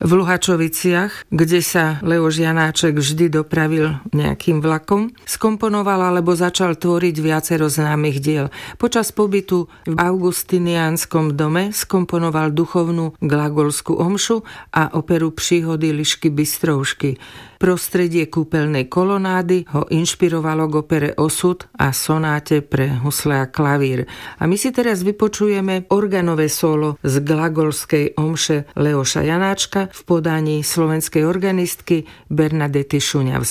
v Luhačoviciach, kde sa Leoš Janáček vždy dopravil nejakým vlakom, skomponoval alebo začal tvoriť viacero známych diel. Počas pobytu v Augustiniánskom dome skomponoval duchovnú glagolskú omšu a operu Príhody Lišky Bystroušky. Prostredie kúpeľnej kolonády ho inšpirovalo k opere Osud a sonáte pre husle a klavír. A my si teraz vypočujeme organové solo z glagolskej omše Leoša Janáčka v podaní slovenskej organistky Bernadety Šuňavskej.